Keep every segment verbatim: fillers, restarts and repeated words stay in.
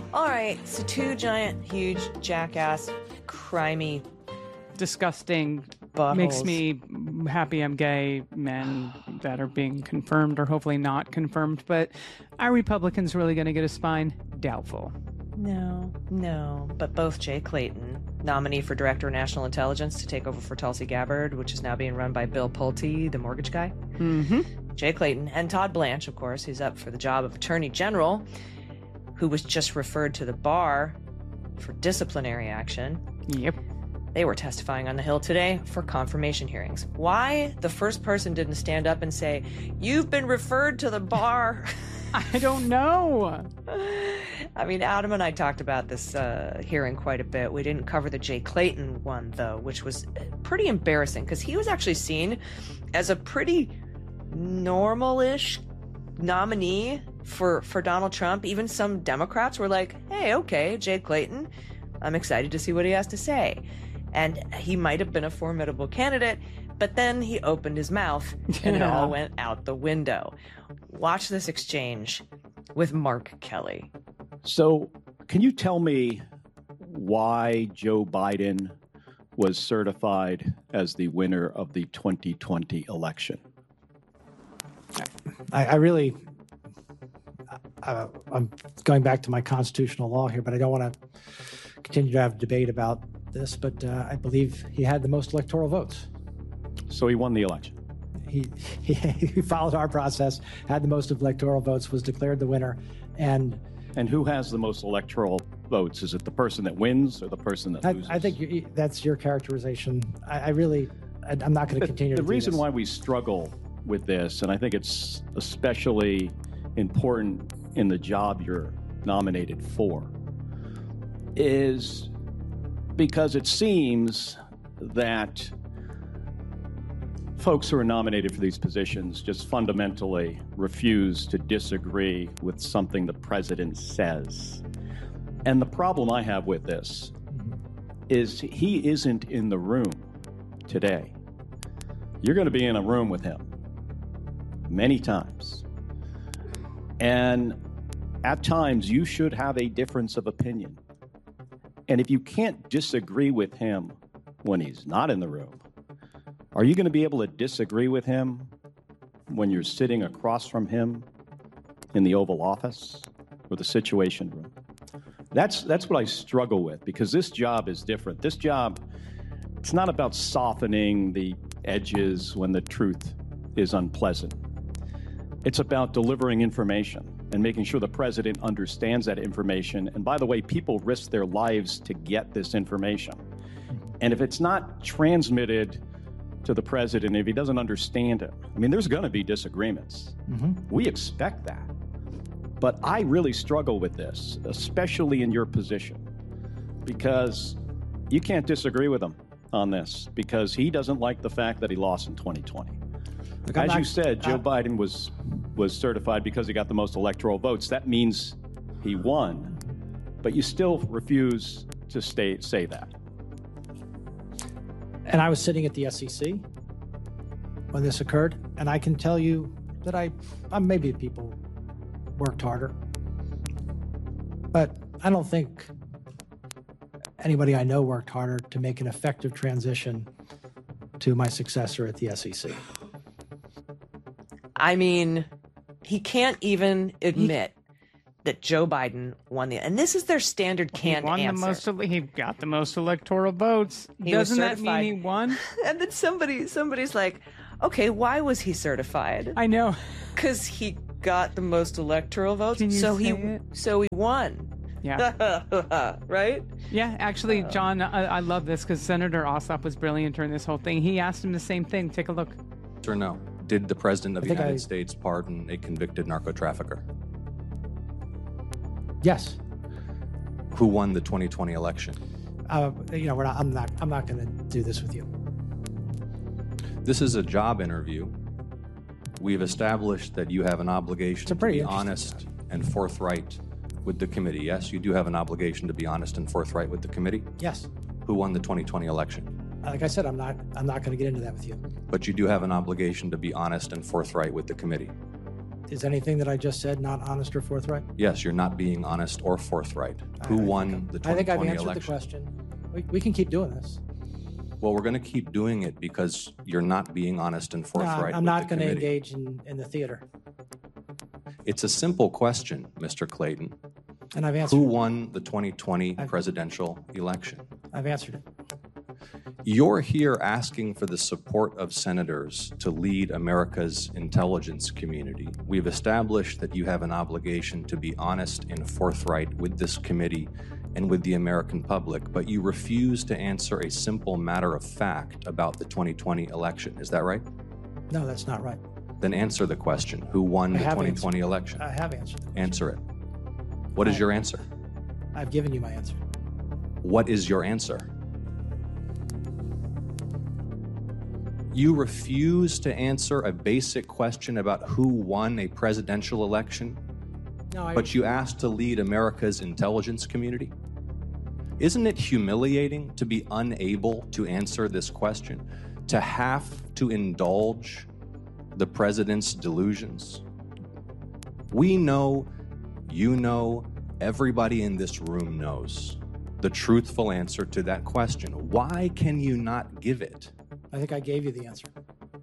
All right, so two giant, huge, jackass, crimey, disgusting, buttholes. Makes me happy I'm gay men that are being confirmed or hopefully not confirmed. But are Republicans really going to get a spine? Doubtful. No, no. But both Jay Clayton, nominee for Director of National Intelligence to take over for Tulsi Gabbard, which is now being run by Bill Pulte, the mortgage guy. Mm-hmm. Jay Clayton, and Todd Blanche, of course, who's up for the job of Attorney General, who was just referred to the bar for disciplinary action. Yep. They were testifying on the Hill today for confirmation hearings. Why the first person didn't stand up and say, "You've been referred to the bar"? I don't know. I mean, Adam and I talked about this uh, hearing quite a bit. We didn't cover the Jay Clayton one, though, which was pretty embarrassing because he was actually seen as a pretty normal-ish nominee for, for Donald Trump. Even some Democrats were like, hey, okay, Jay Clayton, I'm excited to see what he has to say. And he might have been a formidable candidate, but then he opened his mouth and it all went out the window. Watch this exchange with Mark Kelly. So can you tell me why Joe Biden was certified as the winner of the twenty twenty election? I, I really, uh, I'm going back to my constitutional law here, but I don't want to continue to have debate about this, but uh, I believe he had the most electoral votes. So he won the election. He, he he followed our process, had the most electoral votes, was declared the winner, and and who has the most electoral votes? Is it the person that wins or the person that I, loses? I think you, that's your characterization. I, I really, I, I'm not going to continue. The to do reason this. why we struggle with this, and I think it's especially important in the job you're nominated for, is because it seems that folks who are nominated for these positions just fundamentally refuse to disagree with something the president says. And the problem I have with this is he isn't in the room today. You're going to be in a room with him many times. And at times you should have a difference of opinion. And if you can't disagree with him when he's not in the room, are you going to be able to disagree with him when you're sitting across from him in the Oval Office or the Situation Room? That's that's what I struggle with, because this job is different. This job, it's not about softening the edges when the truth is unpleasant. It's about delivering information and making sure the president understands that information. And by the way, people risk their lives to get this information. And if it's not transmitted to the president, if he doesn't understand it, I mean, there's going to be disagreements. Mm-hmm. We expect that. But I really struggle with this, especially in your position, because you can't disagree with him on this, because he doesn't like the fact that he lost in twenty twenty. Look, As not, you said, Joe uh, Biden was was certified because he got the most electoral votes. That means he won, but you still refuse to stay, say that. And I was sitting at the S E C when this occurred, and I can tell you that I, uh, maybe people worked harder, but I don't think anybody I know worked harder to make an effective transition to my successor at the S E C. I mean, he can't even admit he, that Joe Biden won the, and this is their standard canned he won answer. The most, he got the most electoral votes. He Doesn't that mean he won? And then somebody, somebody's like, okay, why was he certified? I know, because he got the most electoral votes, Can you so say he, it? so he won. Yeah. Right? Yeah, actually, John, I, I love this because Senator Ossoff was brilliant during this whole thing. He asked him the same thing. Take a look. Or no? Did the President of the United I... States pardon a convicted narco-trafficker? Yes. Who won the twenty twenty election? Uh, you know, we're not, I'm not. I'm not going to do this with you. This is a job interview. We've established that you have an obligation to be honest and forthright with the committee. Yes, you do have an obligation to be honest and forthright with the committee. Yes. Who won the twenty twenty election? Like I said, I'm not. I'm not going to get into that with you. But you do have an obligation to be honest and forthright with the committee. Is anything that I just said not honest or forthright? Yes, you're not being honest or forthright. Who I, I won think, the I think twenty I've twenty answered election? the question. We, we can keep doing this. Well, we're going to keep doing it because you're not being honest and No, forthright. I'm with not the going to committee. engage in, in the theater. It's a simple question, Mister Clayton. And I've answered Who it. won the twenty twenty I've- presidential election? I've answered it. You're here asking for the support of senators to lead America's intelligence community. We've established that you have an obligation to be honest and forthright with this committee and with the American public, but you refuse to answer a simple matter of fact about the twenty twenty election. Is that right? No, that's not right. Then answer the question. Who won I the have twenty twenty answered. election? I have answered. the question. Answer it. What is I- your answer? I've given you my answer. What is your answer? You refuse to answer a basic question about who won a presidential election, No, I, but you asked to lead America's intelligence community? Isn't it humiliating to be unable to answer this question, to have to indulge the president's delusions? We know, you know, everybody in this room knows the truthful answer to that question. Why can you not give it? I think I gave you the answer.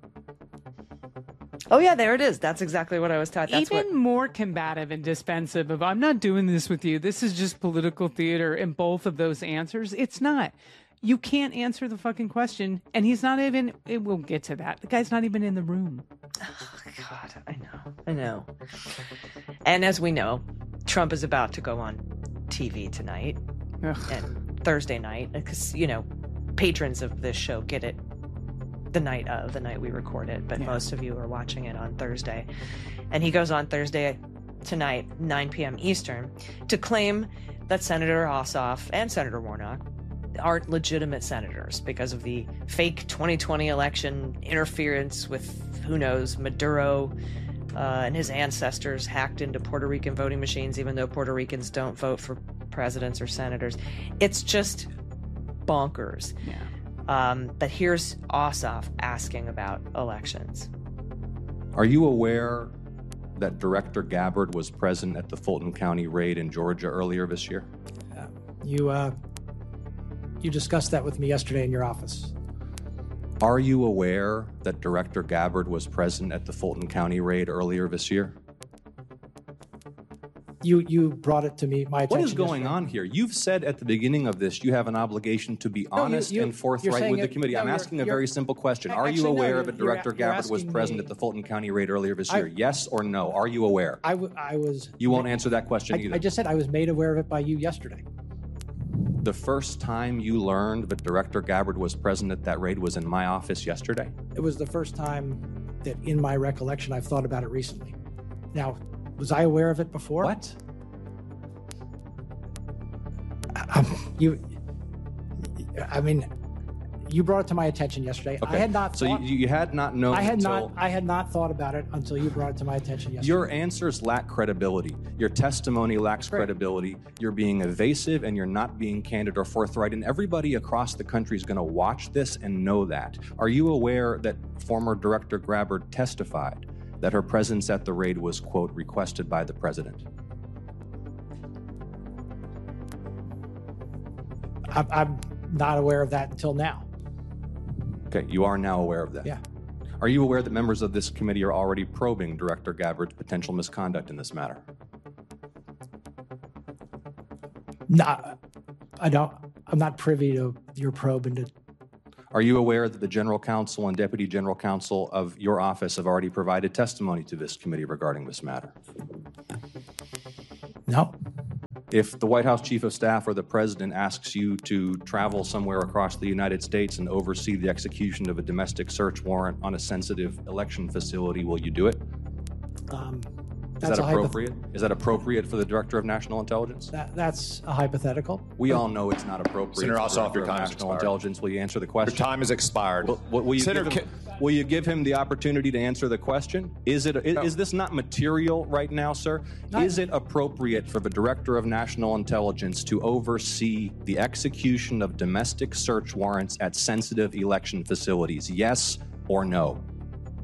Oh yeah, there it is. That's exactly what I was taught. That's Even what. more combative and dispensive of, I'm not doing this with you. This is just political theater. In both of those answers, it's not. You can't answer the fucking question. And he's not even, it, we'll get to that. The guy's not even in the room. Oh, God, I know, I know. And as we know, Trump is about to go on T V tonight Ugh. and Thursday night because you know patrons of this show get it the night of the night we record it, but Yeah. most of you are watching it on Thursday. And he goes on Thursday tonight, nine p.m. Eastern, to claim that Senator Ossoff and Senator Warnock aren't legitimate senators because of the fake twenty twenty election interference with, who knows, Maduro uh, and his ancestors hacked into Puerto Rican voting machines, even though Puerto Ricans don't vote for presidents or senators. It's just bonkers. Yeah. Um, but here's Ossoff asking about elections. Are you aware that Director Gabbard was present at the Fulton County raid in Georgia earlier this year? Uh, you uh, you discussed that with me yesterday in your office. Are you aware that Director Gabbard was present at the Fulton County raid earlier this year? You you brought it to me. My attention. What is going yesterday. on here? You've said at the beginning of this you have an obligation to be No, you- honest you- and you're forthright saying with the it- committee. no, I'm you're- asking a you're- very simple question. Are Actually, you no, aware you're- that you're Director a- you're Gabbard was asking present me- at the Fulton County raid earlier this I- year? Yes or no? Are you aware? I, w- I was. You won't answer that question I, either. I just said I was made aware of it by you yesterday. The first time you learned that Director Gabbard was present at that raid was in my office yesterday? It was the first time that, in my recollection, I've thought about it recently. Now, was I aware of it before? What? Um, you. I mean, you brought it to my attention yesterday. Okay. I had not. So Thought, you, you had not known I had until... not. I had not thought about it until you brought it to my attention yesterday. Your answers lack credibility. Your testimony lacks Right. credibility. You're being evasive and you're not being candid or forthright. And everybody across the country is going to watch this and know that. Are you aware that former Director Gabbard testified that her presence at the raid was, quote, requested by the president? I'm, I'm not aware of that until now. Okay, you are now aware of that. Yeah. Are you aware that members of this committee are already probing Director Gabbard's potential misconduct in this matter? No, I don't. I'm not privy to your probe into. Are you aware that the General Counsel and Deputy General Counsel of your office have already provided testimony to this committee regarding this matter? No. If the White House Chief of Staff or the President asks you to travel somewhere across the United States and oversee the execution of a domestic search warrant on a sensitive election facility, will you do it? Um, Is that's that a hypo- appropriate? Is that appropriate for the Director of National Intelligence? that, that's a hypothetical. We all know it's not appropriate Senator for the Ossoff, Director your of time has National expired. Intelligence. Will you answer the Your question? time is expired. Will, will- will you Senator give him, will you give him the opportunity to answer the question? Is it is, No. is this not material right now, sir? Not- Is it appropriate for the Director of National Intelligence to oversee the execution of domestic search warrants at sensitive election facilities? Yes or no?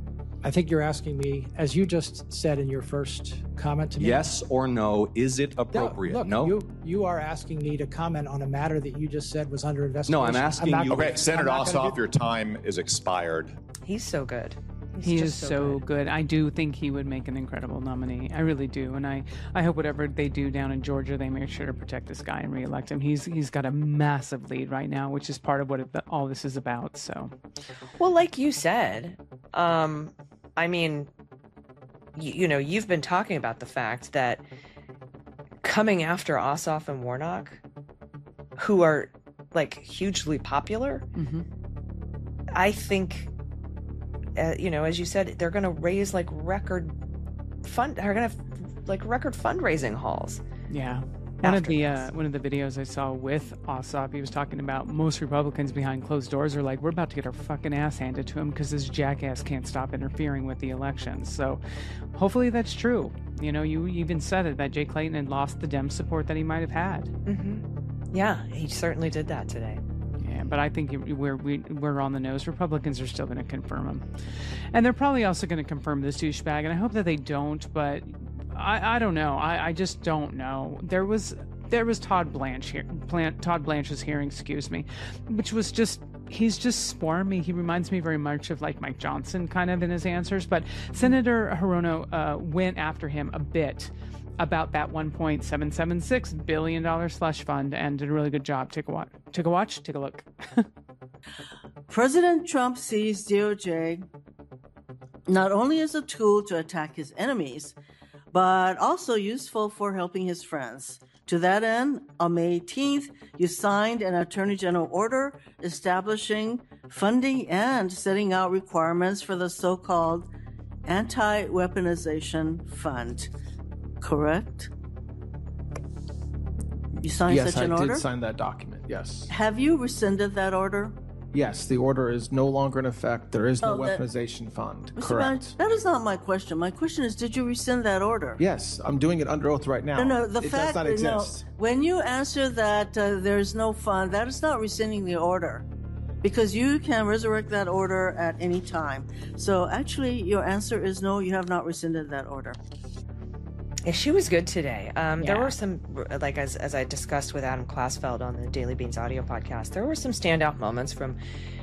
I think you're asking me, as you just said in your first comment to me. Yes or no, is it appropriate? No. Look, no? You, you are asking me to comment on a matter that you just said was under investigation. No, I'm asking I'm you. Okay, Senator Ossoff, do... your time is expired. He's so good. He's he just is so, so good. good. I do think he would make an incredible nominee. I really do, and I, I hope whatever they do down in Georgia, they make sure to protect this guy and reelect him. He's he's got a massive lead right now, which is part of what it, all this is about. So, well, like you said, um, I mean, you, you know, you've been talking about the fact that coming after Ossoff and Warnock, who are like hugely popular, mm-hmm. I think. Uh, you know, as you said, they're going to raise like record fund. They're going to have like record fundraising hauls. Yeah, one of the uh, one of the videos I saw with Ossoff, he was talking about most Republicans behind closed doors are like, we're about to get our fucking ass handed to him because this jackass can't stop interfering with the elections. So, hopefully that's true. You know, you even said it that Jay Clayton had lost the Dem support that he might have had. Mm-hmm. Yeah, he certainly did that today. But I think we're we, we're on the nose. Republicans are still going to confirm him, and they're probably also going to confirm this douchebag. And I hope that they don't. But I, I don't know. I, I just don't know. There was there was Todd Blanche here. Plant, Todd Blanche's hearing, excuse me, which was just he's just swarmy. He reminds me very much of like Mike Johnson, kind of in his answers. But Senator Hirono uh, went after him a bit about that one point seven seven six billion dollars slush fund and did a really good job. Take a watch. Take a watch. Take a look. President Trump sees D O J not only as a tool to attack his enemies, but also useful for helping his friends. To that end, on May eighteenth, you signed an Attorney General order establishing funding and setting out requirements for the so-called Anti-Weaponization Fund. Correct? You signed yes, such an I order? Yes, I did sign that document, yes. Have you rescinded that order? Yes, the order is no longer in effect. There is no Oh, that- weaponization fund. Mister Correct. Ban- that is not my question. My question is, did you rescind that order? Yes, I'm doing it under oath right now. No, no, the it fact does not that no, exist. when you answer that uh, there is no fund, that is not rescinding the order, because you can resurrect that order at any time. So actually, your answer is no. You have not rescinded that order. Yeah, she was good today. Um, Yeah. There were some, like as as I discussed with Adam Klasfeld on the Daily Beans audio podcast, there were some standout moments from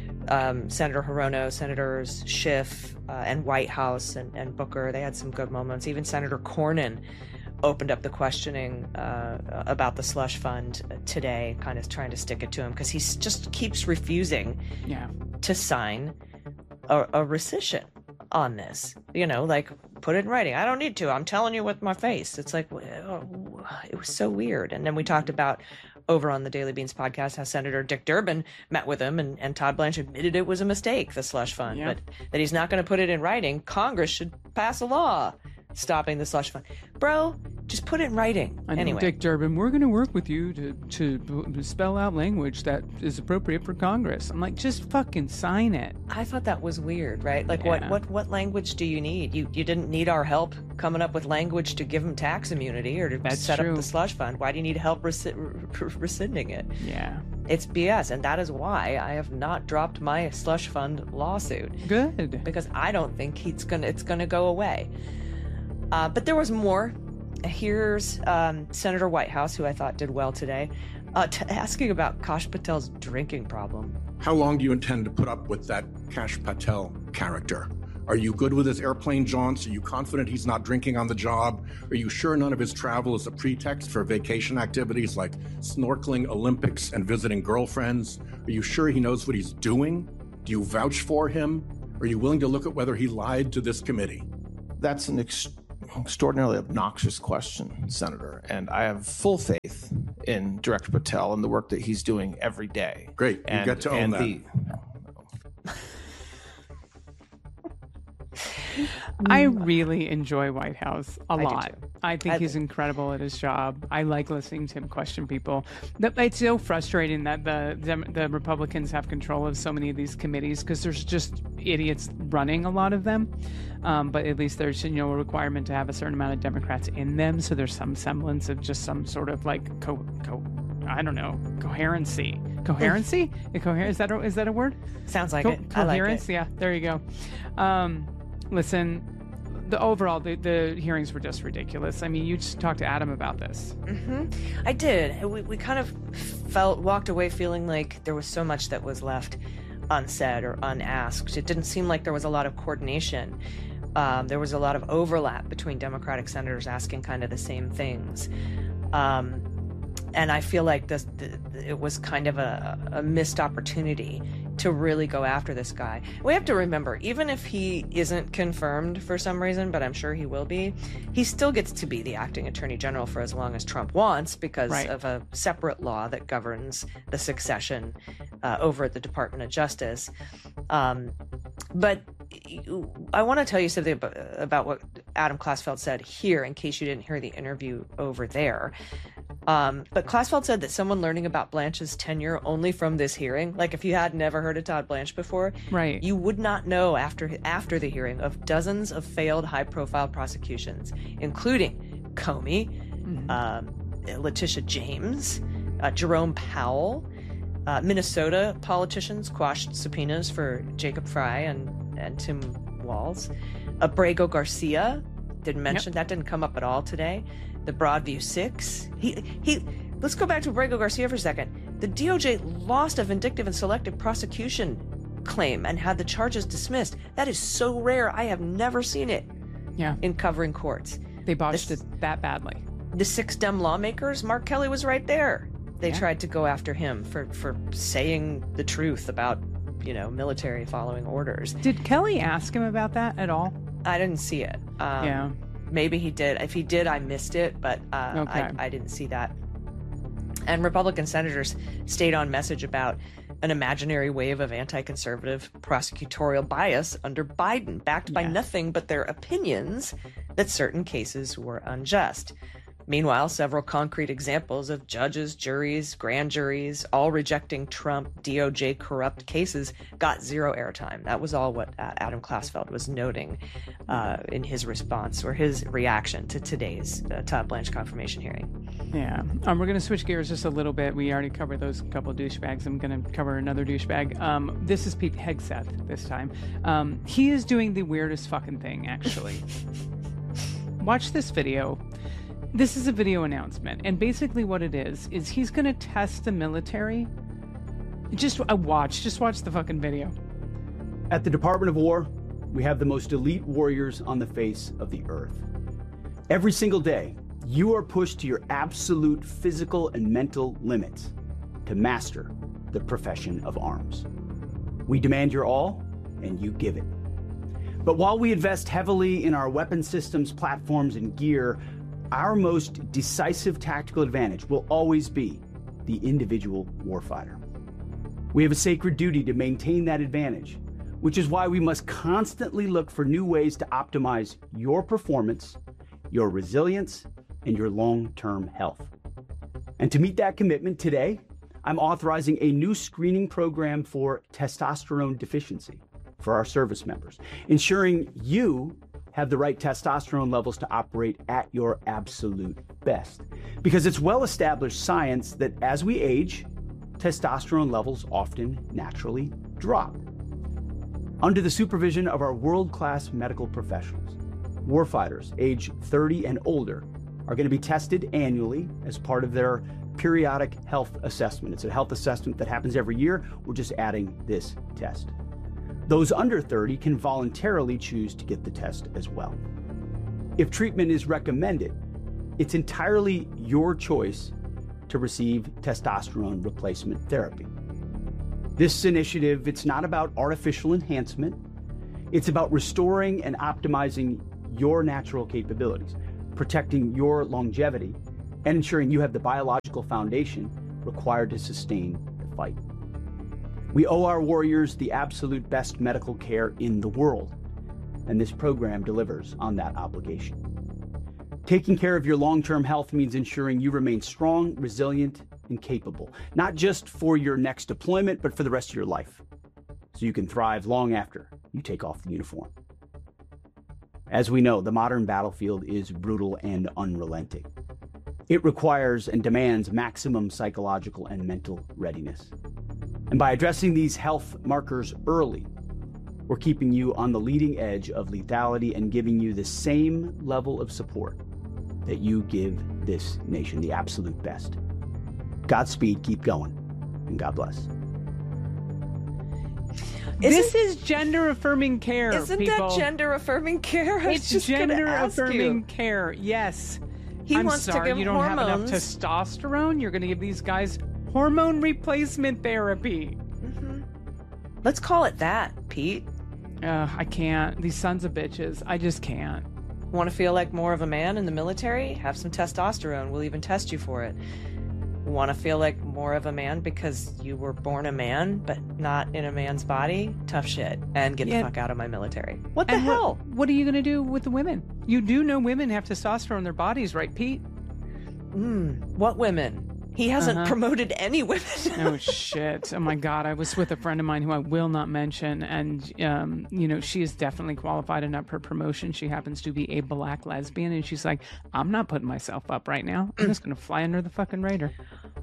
um, Senator Hirono, Senators Schiff uh, and Whitehouse and, and Booker. They had some good moments. Even Senator Cornyn opened up the questioning uh, about the slush fund today, kind of trying to stick it to him because he just keeps refusing Yeah. to sign a, a rescission on this. You know, like put it in writing. I don't need to. I'm telling you with my face. It's like, oh, it was so weird. And then we talked about over on the Daily Beans podcast how Senator Dick Durbin met with him and, and Todd Blanche admitted it was a mistake, the slush fund, Yeah. but that he's not going to put it in writing. Congress should pass a law stopping the slush fund. Bro, just put it in writing. I know, anyway. Dick Durbin, we're going to work with you to, to b- spell out language that is appropriate for Congress. I'm like, just fucking sign it. I thought that was weird, right? Like, Yeah. what, what, what language do you need? You you didn't need our help coming up with language to give them tax immunity or to That's set true. up the slush fund. Why do you need help resci- r- rescinding it? Yeah. It's B S, and that is why I have not dropped my slush fund lawsuit Good. because I don't think he's gonna it's gonna go away. Uh, but there was more. Here's um, Senator Whitehouse, who I thought did well today, uh, t- asking about Kash Patel's drinking problem. How long do you intend to put up with that Kash Patel character? Are you good with his airplane jaunts? Are you confident he's not drinking on the job? Are you sure none of his travel is a pretext for vacation activities like snorkeling, Olympics, and visiting girlfriends? Are you sure he knows what he's doing? Do you vouch for him? Are you willing to look at whether he lied to this committee? That's an ex- extraordinarily obnoxious question, Senator, and I have full faith in Director Patel and the work that he's doing every day. Great, you and, get to own and that. The, I really enjoy Whitehouse a I do lot. too. I think I he's think- incredible at his job. I like listening to him question people. That- It's so frustrating that the Dem- the Republicans have control of so many of these committees because there's just idiots running a lot of them. Um, but at least there's you know a requirement to have a certain amount of Democrats in them, so there's some semblance of just some sort of like co co I don't know coherency. Coherency? Coher- is that a, is that a word? Sounds like Co- it. I like coherence, it. yeah, there you go. Um, Listen, the overall, the, the hearings were just ridiculous. I mean, you just talked to Adam about this. Mm-hmm. I did. We, we kind of felt, walked away feeling like there was so much that was left unsaid or unasked. It didn't seem like there was a lot of coordination. Um, there was a lot of overlap between Democratic senators asking kind of the same things. Um, and I feel like this, the, it was kind of a, a missed opportunity to really go after this guy. We have to remember, even if he isn't confirmed for some reason, but I'm sure he will be, he still gets to be the acting attorney general for as long as Trump wants because right. of a separate law that governs the succession uh, over at the Department of Justice. Um, but I want to tell you something about, about what Adam Klasfeld said here, in case you didn't hear the interview over there. Um, but Klasfeld said that someone learning about Blanche's tenure only from this hearing, like if you had never heard of Todd Blanche before, right. you would not know after after the hearing of dozens of failed high-profile prosecutions, including Comey, mm-hmm. um, Letitia James, uh, Jerome Powell, uh, Minnesota politicians quashed subpoenas for Jacob Frey and, and Tim Walz, Abrego Garcia, didn't mention, yep. that didn't come up at all today. The Broadview Six. He he. Let's go back to Abrego Garcia for a second. The D O J lost a vindictive and selective prosecution claim and had the charges dismissed. That is so rare. I have never seen it. Yeah. In covering courts, they botched this, it that badly. The six Dem lawmakers. Mark Kelly was right there. They yeah. tried to go after him for for saying the truth about, you know, military following orders. Did Kelly ask him about that at all? I didn't see it. Um, yeah. Maybe he did. If he did, I missed it, but uh, okay. I, I didn't see that. And Republican senators stayed on message about an imaginary wave of anti-conservative prosecutorial bias under Biden, backed by yeah. nothing but their opinions that certain cases were unjust. Meanwhile, several concrete examples of judges, juries, grand juries, all rejecting Trump D O J corrupt cases got zero airtime. That was all what uh, Adam Klasfeld was noting uh, in his response or his reaction to today's uh, Todd Blanche confirmation hearing. Yeah. Um, we're going to switch gears just a little bit. We already covered those couple of douchebags. I'm going to cover another douchebag. Um, this is Pete Hegseth this time. Um, he is doing the weirdest fucking thing, actually. Watch this video. This is a video announcement, and basically what it is, is he's going to test the military. Just uh, watch, just watch the fucking video. At the Department of War, we have the most elite warriors on the face of the earth. Every single day, you are pushed to your absolute physical and mental limits to master the profession of arms. We demand your all, and you give it. But while we invest heavily in our weapon systems, platforms, and gear, our most decisive tactical advantage will always be the individual warfighter. We have a sacred duty to maintain that advantage, which is why we must constantly look for new ways to optimize your performance, your resilience, and your long-term health. And to meet that commitment today, I'm authorizing a new screening program for testosterone deficiency for our service members, ensuring you have the right testosterone levels to operate at your absolute best. Because it's well-established science that as we age, testosterone levels often naturally drop. Under the supervision of our world-class medical professionals, warfighters age thirty and older are going to be tested annually as part of their periodic health assessment. It's a health assessment that happens every year. We're just adding this test. Those under thirty can voluntarily choose to get the test as well. If treatment is recommended, it's entirely your choice to receive testosterone replacement therapy. This initiative, it's not about artificial enhancement. It's about restoring and optimizing your natural capabilities, protecting your longevity, and ensuring you have the biological foundation required to sustain the fight. We owe our warriors the absolute best medical care in the world, and this program delivers on that obligation. Taking care of your long-term health means ensuring you remain strong, resilient, and capable, not just for your next deployment, but for the rest of your life, so you can thrive long after you take off the uniform. As we know, the modern battlefield is brutal and unrelenting. It requires and demands maximum psychological and mental readiness. And by addressing these health markers early, We're keeping you on the leading edge of lethality and giving you the same level of support that you give this nation, the absolute best. Godspeed, keep going, and God bless. This is gender affirming care. Isn't people. that gender affirming care? I was It's just gonna gender ask affirming you. care. Yes. He I'm wants to sorry, give you don't hormones. have enough testosterone. You're going to give these guys hormone replacement therapy. Mm-hmm. Let's call it that, Pete. Uh, I can't. These sons of bitches. I just can't. Want to feel like more of a man in the military? Have some testosterone. We'll even test you for it. Want to feel like more of a man because you were born a man, but not in a man's body? Tough shit. And get Yeah. the fuck out of my military. What the And hell? What, what are you going to do with the women? You do know women have testosterone in their bodies, right, Pete? Mm, what women? He hasn't Uh-huh. promoted any women. Oh shit! Oh my god! I was with a friend of mine who I will not mention, and um, you know, she is definitely qualified enough for promotion. She happens to be a black lesbian, and she's like, "I'm not putting myself up right now. I'm just gonna fly under the fucking radar."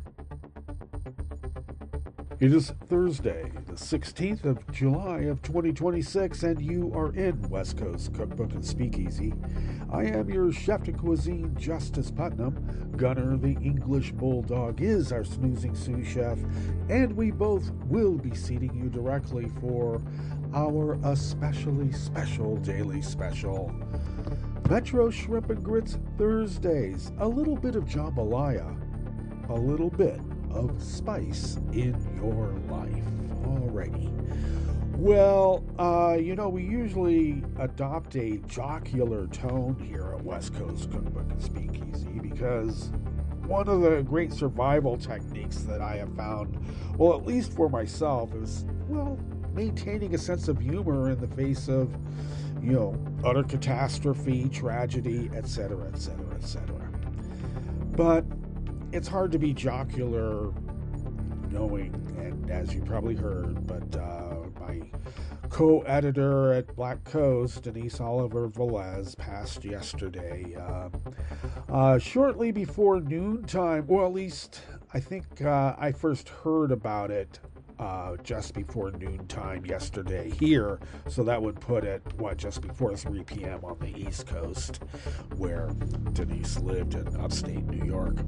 It is Thursday, the sixteenth of July of twenty twenty-six, and you are in West Coast Cookbook and Speakeasy. I am your chef de cuisine, Justice Putnam. Gunner, the English Bulldog, is our snoozing sous chef, and we both will be seating you directly for our especially special daily special. Metro Shrimp and Grits Thursdays, a little bit of jambalaya, a little bit of spice in your life. Alrighty. Well, uh, you know, we usually adopt a jocular tone here at West Coast Cookbook and Speakeasy because one of the great survival techniques that I have found, well, at least for myself, is, well, maintaining a sense of humor in the face of, you know, utter catastrophe, tragedy, et cetera, et cetera, et cetera. But it's hard to be jocular knowing, and as you probably heard, but uh, my co-editor at Black Coast, Denise Oliver Velez, passed yesterday. Uh, uh, shortly before noontime, or at least I think uh, I first heard about it uh, just before noontime yesterday here, so that would put it, what, just before three p.m. on the East Coast, where Denise lived in upstate New York.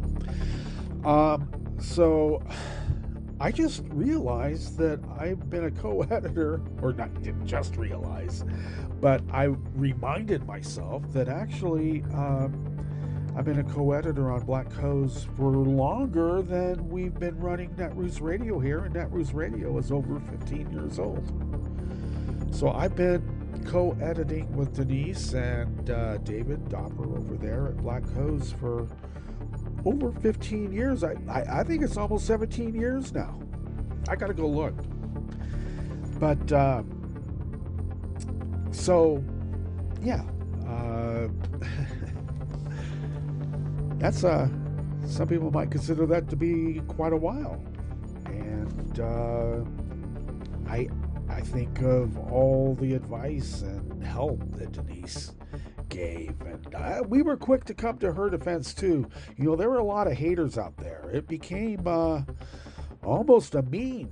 Um, so I just realized that I've been a co-editor, or not didn't just realize, but I reminded myself that actually uh, I've been a co-editor on Black Coast for longer than we've been running Netroots Radio here, and Netroots Radio is over fifteen years old. So I've been co-editing with Denise and uh, David Dopper over there at Black Coast for over fifteen years. I, I, I think it's almost seventeen years now. I gotta go look. But, uh, so, yeah. Uh, that's, uh, some people might consider that to be quite a while. And, uh, I, I think of all the advice and help that Denise gave, and uh, we were quick to come to her defense too. You know, there were a lot of haters out there. It became uh, almost a meme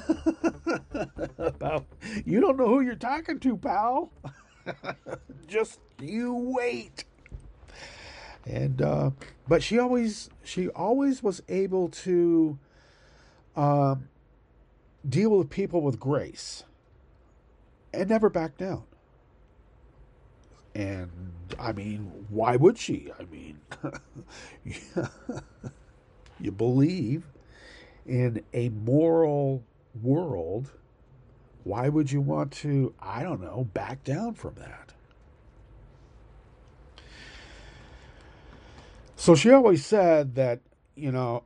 about, you don't know who you're talking to, pal. Just you wait. And uh, but she always she always was able to um, deal with people with grace and never back down. And, I mean, why would she? I mean, you believe in a moral world. Why would you want to, I don't know, back down from that? So she always said that, you know,